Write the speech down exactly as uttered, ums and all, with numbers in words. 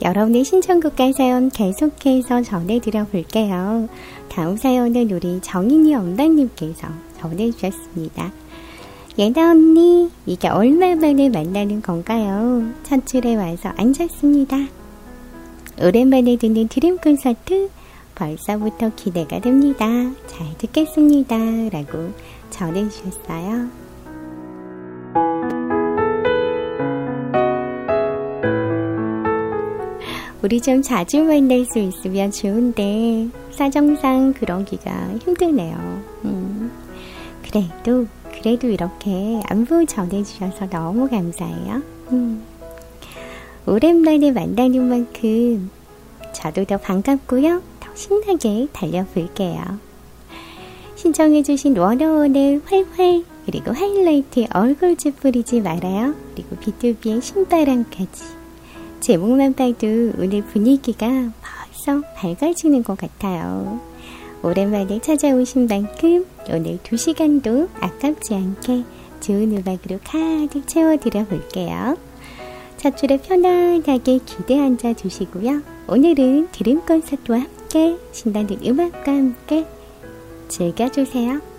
여러분의 신청곡과 사연 계속해서 전해드려 볼게요. 다음 사연은 우리 정인이 엄마님께서 전해주셨습니다. 예나 언니, 이게 얼마 만에 만나는 건가요? 천출에 와서 앉았습니다. 오랜만에 듣는 드림 콘서트 벌써부터 기대가 됩니다. 잘 듣겠습니다. 라고 전해주셨어요. 우리 좀 자주 만날 수 있으면 좋은데 사정상 그러기가 힘드네요. 음, 그래도 그래도 이렇게 안부 전해주셔서 너무 감사해요. 음, 오랜만에 만나는 만큼 저도 더 반갑고요. 더 신나게 달려볼게요. 신청해주신 원어원의 활활 그리고 하이라이트의 얼굴 찌푸리지 말아요. 그리고 비투비의 신바람까지. 제목만 봐도 오늘 분위기가 벌써 밝아지는 것 같아요. 오랜만에 찾아오신 만큼 오늘 두 시간도 아깝지 않게 좋은 음악으로 가득 채워드려 볼게요. 첫 줄에 편안하게 기대 앉아 주시고요. 오늘은 드림 콘서트와 함께 신나는 음악과 함께 즐겨주세요.